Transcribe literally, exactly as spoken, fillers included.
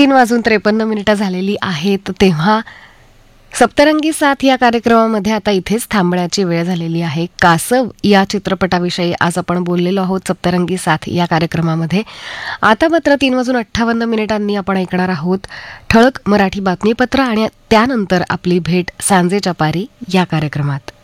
तीन वाजून त्रेपन्न मिनिटं झालेली आहेत, तेव्हा सप्तरंगी साथ या कार्यक्रमामध्ये आता इथेच थांबण्याची वेळ झालेली आहे. कासव या चित्रपटाविषयी आज आपण बोललेलो आहोत सप्तरंगी साथ या कार्यक्रमामध्ये. आता मात्र तीन वाजून अठ्ठावन्न मिनिटांनी आपण ऐकणार आहोत ठळक मराठी बातमीपत्र आणि त्यानंतर आपली भेट सांजेच्या पारी या कार्यक्रमात.